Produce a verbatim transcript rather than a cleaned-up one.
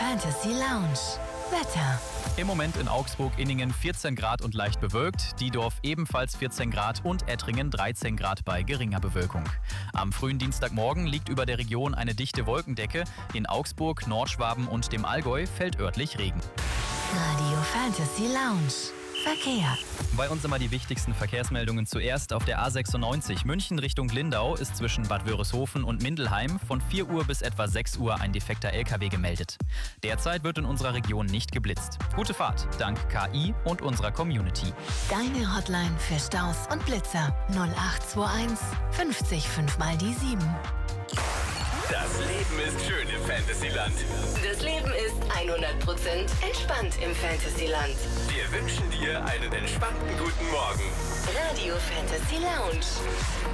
Fantasy Lounge. Wetter. Im Moment in Augsburg-Inningen vierzehn Grad und leicht bewölkt, Diedorf ebenfalls vierzehn Grad und Ettringen dreizehn Grad bei geringer Bewölkung. Am frühen Dienstagmorgen liegt über der Region eine dichte Wolkendecke. In Augsburg, Nordschwaben und dem Allgäu fällt örtlich Regen. Radio Fantasy Lounge. Verkehr. Bei uns immer die wichtigsten Verkehrsmeldungen zuerst. Auf der A sechsundneunzig München Richtung Lindau ist zwischen Bad Wörishofen und Mindelheim von vier Uhr bis etwa sechs Uhr ein defekter L K W gemeldet. Derzeit wird in unserer Region nicht geblitzt. Gute Fahrt, dank K I und unserer Community. Deine Hotline für Staus und Blitzer null acht zwei eins fünfzig fünf mal die sieben. Das Leben ist schön im Fantasyland. Das Leben ist hundert Prozent entspannt im Fantasyland. Wir wünschen dir einen entspannten guten Morgen. Radio Fantasy Lounge.